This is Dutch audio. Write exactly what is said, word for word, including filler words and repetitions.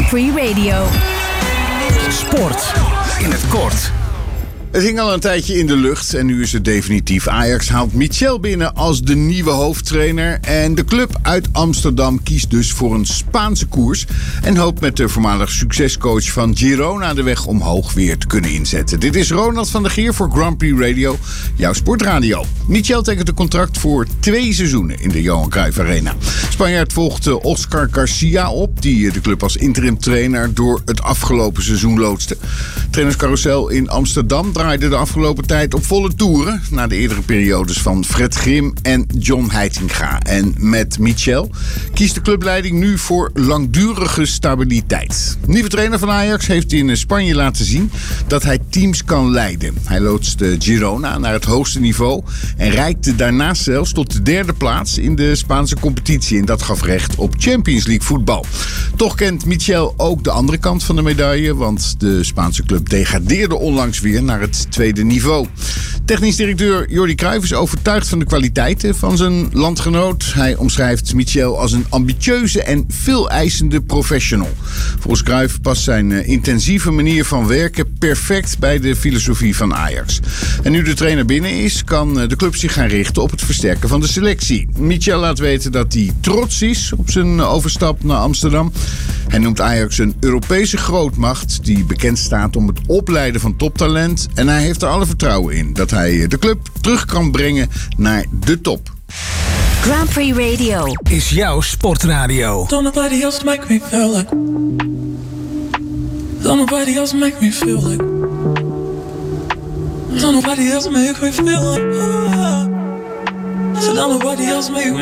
Grand Prix Radio. Sport in het kort. Het hing al een tijdje in de lucht en nu is het definitief. Ajax haalt Michel binnen als de nieuwe hoofdtrainer. En de club uit Amsterdam kiest dus voor een Spaanse koers. En hoopt met de voormalig succescoach van Girona de weg omhoog weer te kunnen inzetten. Dit is Ronald van der Geer voor Grand Prix Radio, jouw sportradio. Michel tekent een contract voor twee seizoenen in de Johan Cruijff Arena. Spanjaard volgt Oscar Garcia op, die de club als interim trainer door het afgelopen seizoen loodste. Trainerscarousel in Amsterdam draaide de afgelopen tijd op volle toeren na de eerdere periodes van Fred Grim en John Heitinga. En met Michel kiest de clubleiding nu voor langdurige stabiliteit. Nieuwe trainer van Ajax heeft in Spanje laten zien dat hij teams kan leiden. Hij loodste Girona naar het hoogste niveau en reikte daarnaast zelfs tot de derde plaats in de Spaanse competitie. En dat gaf recht op Champions League voetbal. Toch kent Michel ook de andere kant van de medaille, want de Spaanse club degradeerde onlangs weer naar het tweede niveau. Technisch directeur Jordi Cruijff is overtuigd van de kwaliteiten van zijn landgenoot. Hij omschrijft Michel als een ambitieuze en veel eisende professional. Volgens Cruijff past zijn intensieve manier van werken perfect bij de filosofie van Ajax. En nu de trainer binnen is, kan de club zich gaan richten op het versterken van de selectie. Michel laat weten dat hij trots is op zijn overstap naar Amsterdam. Hij noemt Ajax een Europese grootmacht die bekend staat om het opleiden van toptalent. En hij heeft er alle vertrouwen in dat hij de club terug kan brengen naar de top. Grand Prix Radio is jouw sportradio. Don't nobody else make me feel like. Don't nobody else make me feel like. Don't nobody else make me feel like. So don't nobody else make me